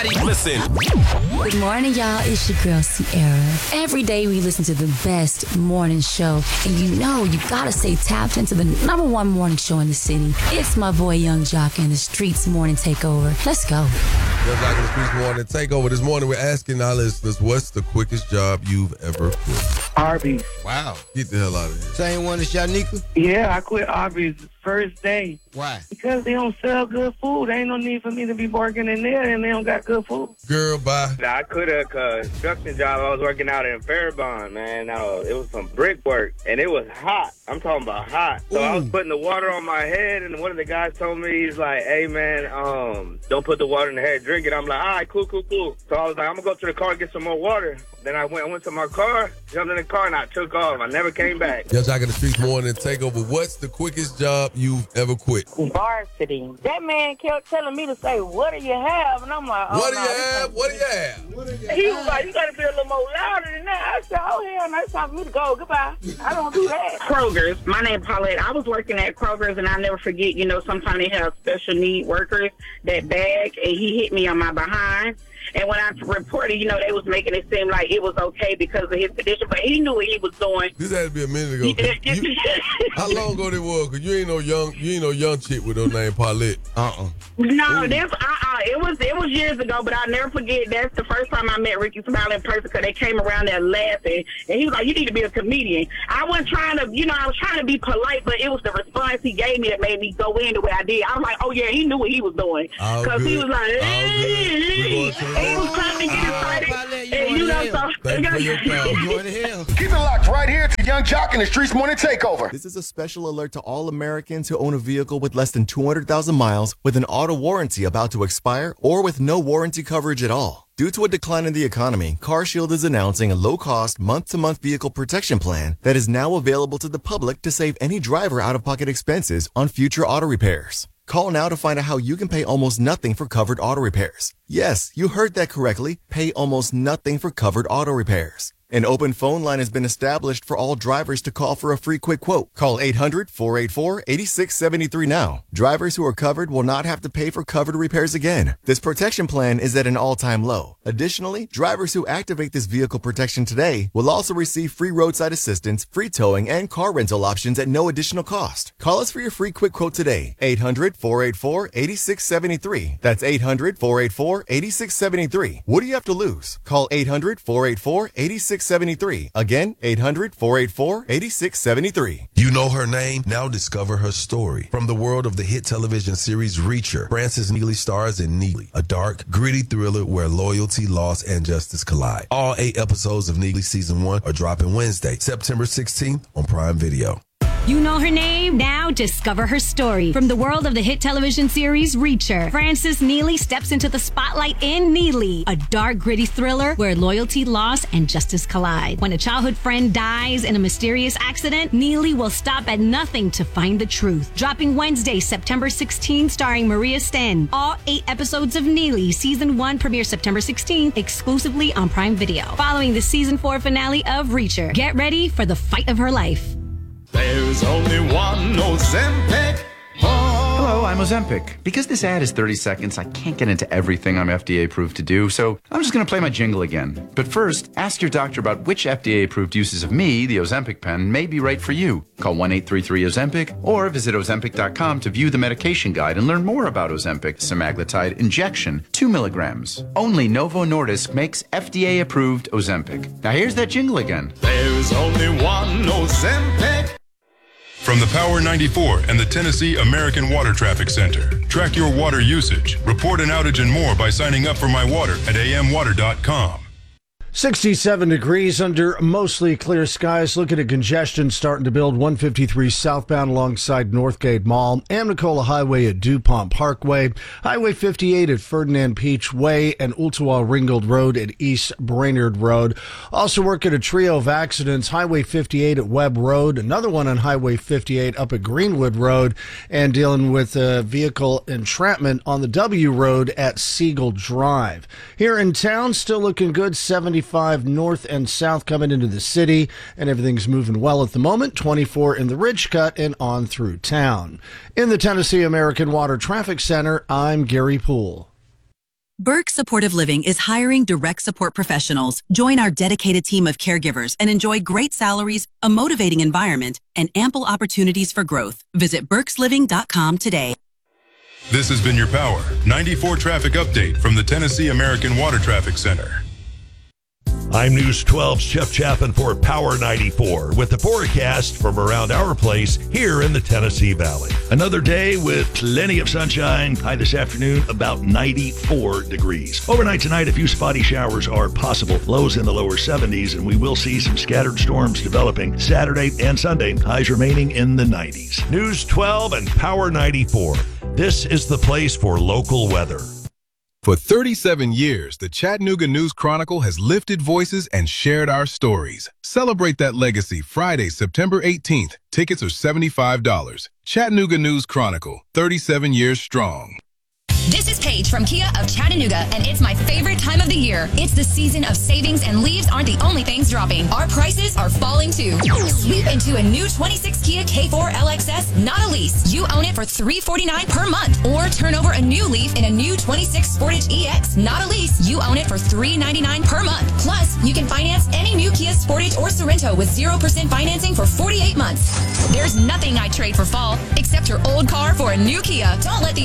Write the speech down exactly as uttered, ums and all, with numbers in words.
Listen. Good morning, y'all. It's your girl, Sierra. Every day we listen to the best morning show. And you know you gotta stay tapped into the number one morning show in the city. It's my boy, Young Jock, and the Streets Morning Takeover. Let's go. Young Jock and the Streets Morning Takeover. This morning we're asking our listeners, what's the quickest job you've ever quit? Arby's. Wow. Get the hell out of here. Same one as Shanika? Yeah, I quit Arby's the first day. Why? Because they don't sell good food. There ain't no need for me to be working in there, and they don't got good food. Girl, bye. I quit a construction job. I was working out in Faribault, man. Uh, it was some brick work, and it was hot. I'm talking about hot. So Ooh. I was putting the water on my head, and one of the guys told me, he's like, hey, man, um, don't put the water in the head. Drink it. I'm like, all right, cool, cool, cool. So I was like, I'm going to go to the car and get some more water. Then I went I went to my car, jumped in the car, and I took off. I never came back. Young Jock and the Streets Morning Takeover. What's the quickest job you've ever quit? Varsity. That man kept telling me to say, what do you have? And I'm like, oh, what do no, you have? What do you have? What do you have? He was like, you got to be a little more louder than that. I said, oh, hell, no, it's time for me to go. Goodbye. I don't do that. Kroger's. My name is Paulette. I was working at Kroger's, and I'll never forget, you know, sometimes they have special need workers that bag, and he hit me on my behind. And when I reported, you know, they was making it seem like it was okay because of his condition, but he knew what he was doing. This had to be a minute ago. You, how long ago that was? Cause you ain't no young, you ain't no young chick with no name Paulette. Uh-uh. No, that's uh-uh. It was it was years ago, but I'll never forget. That's the first time I met Ricky Smile in person because they came around there laughing, and he was like, "You need to be a comedian." I wasn't trying to, you know, I was trying to be polite, but it was the response he gave me that made me go in the way I did. I was like, "Oh yeah, he knew what he was doing," because he was like, "Hey." He was trying to get excited, and you know, so Thank you for your time. Going to hell. Keep it locked right here to Young Jock and the Streets Morning Takeover. This is a special alert to all Americans who own a vehicle with less than two hundred thousand miles with an auto warranty about to expire or with no warranty coverage at all. Due to a decline in the economy, CarShield is announcing a low-cost, month-to-month vehicle protection plan that is now available to the public to save any driver out-of-pocket expenses on future auto repairs. Call now to find out how you can pay almost nothing for covered auto repairs. Yes, you heard that correctly. Pay almost nothing for covered auto repairs. An open phone line has been established for all drivers to call for a free quick quote. Call eight hundred, four eight four, eight six seven three now. Drivers who are covered will not have to pay for covered repairs again. This protection plan is at an all-time low. Additionally, drivers who activate this vehicle protection today will also receive free roadside assistance, free towing, and car rental options at no additional cost. Call us for your free quick quote today. eight hundred, four eight four, eight six seven three. That's eight hundred, four eight four, eight six seven three. What do you have to lose? Call eight hundred, four eight four, eight six seven three. Again, eight hundred, four eight four, eight six seven three. You know her name? Now discover her story. From the world of the hit television series Reacher, Frances Neely stars in Neely, a dark, gritty thriller where loyalty, loss, and justice collide. All eight episodes of Neely Season one are dropping Wednesday, September sixteenth on Prime Video. You know her name? Now discover her story. From the world of the hit television series Reacher, Frances Neely steps into the spotlight in Neely, a dark, gritty thriller where loyalty, loss, and justice collide. When a childhood friend dies in a mysterious accident, Neely will stop at nothing to find the truth. Dropping Wednesday, September sixteenth, starring Maria Sten. All eight episodes of Neely Season one premiere September sixteenth, exclusively on Prime Video. Following the Season four finale of Reacher, get ready for the fight of her life. There's only one Ozempic. Oh. Hello, I'm Ozempic. Because this ad is thirty seconds, I can't get into everything I'm F D A approved to do, so I'm just going to play my jingle again. But first, ask your doctor about which F D A approved uses of me, the Ozempic pen, may be right for you. Call one eight three three Ozempic or visit Ozempic dot com to view the medication guide and learn more about Ozempic semaglutide injection, two milligrams. Only Novo Nordisk makes F D A approved Ozempic. Now here's that jingle again. There's only one Ozempic. From the Power ninety-four and the Tennessee American Water Traffic Center. Track your water usage, report an outage and more by signing up for My Water at a m water dot com. sixty-seven degrees under mostly clear skies. Look at a congestion starting to build one fifty-three southbound alongside Northgate Mall, Amnicola Highway at DuPont Parkway, Highway fifty-eight at Ferdinand Peach Way, and Ooltewah Ringgold Road at East Brainerd Road. Also work at a trio of accidents, Highway fifty-eight at Webb Road, another one on Highway fifty-eight up at Greenwood Road, and dealing with a vehicle entrapment on the W Road at Siegel Drive. Here in town, still looking good, seventy north and south coming into the city, and everything's moving well at the moment. twenty-four in the Ridge Cut and on through town. In the Tennessee American Water Traffic Center, I'm Gary Poole. Burke Supportive Living is hiring direct support professionals. Join our dedicated team of caregivers and enjoy great salaries, a motivating environment, and ample opportunities for growth. Visit burks living dot com today. This has been your Power ninety-four traffic update from the Tennessee American Water Traffic Center. I'm News twelve's Jeff Chapin for Power ninety-four with the forecast from around our place here in the Tennessee Valley. Another day with plenty of sunshine. High this afternoon, about ninety-four degrees. Overnight tonight, a few spotty showers are possible. Lows in the lower seventies, and we will see some scattered storms developing Saturday and Sunday. Highs remaining in the nineties. News twelve and Power ninety-four. This is the place for local weather. For thirty-seven years, the Chattanooga News Chronicle has lifted voices and shared our stories. Celebrate that legacy Friday, September eighteenth. Tickets are seventy-five dollars. Chattanooga News Chronicle, thirty-seven years strong. This is Paige from Kia of Chattanooga, and it's my favorite time of the year. It's the season of savings, and leaves aren't the only things dropping. Our prices are falling too. Sweep into a new twenty-six Kia K four L X S, not a lease. You own it for three hundred forty-nine dollars per month. Or turn over a new leaf in a new twenty-six Sportage E X, not a lease. You own it for three hundred ninety-nine dollars per month. Plus, you can finance any new Kia Sportage or Sorento with zero percent financing for forty-eight months. There's nothing I'd trade for fall, except your old car for a new Kia. Don't let the